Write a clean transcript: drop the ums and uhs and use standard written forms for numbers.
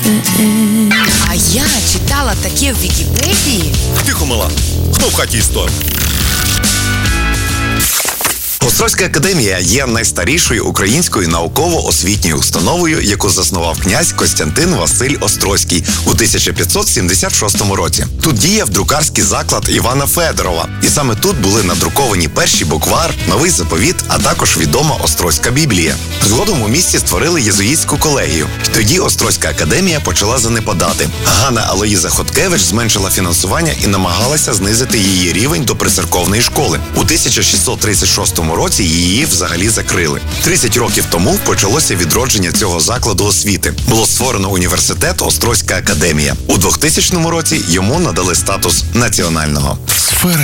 А я читала таке в Вікіпедії. Тихо, мала. Хто в хаті історик? Острозька академія є найстарішою українською науково-освітньою установою, яку заснував князь Костянтин Василь Острозький у 1576 році. Тут діяв друкарський заклад Івана Федорова. І саме тут були надруковані перший буквар, новий заповіт, а також відома Острозька Біблія. Згодом у місті створили єзуїтську колегію. Тоді Острозька академія почала занепадати. Ганна Алоїза Хоткевич зменшила фінансування і намагалася знизити її рівень до прицерковної школи. У 1636 році її взагалі закрили. 30 років тому почалося відродження цього закладу освіти. Було створено університет Острозька академія. У 2000 році йому надали статус національного. Сфера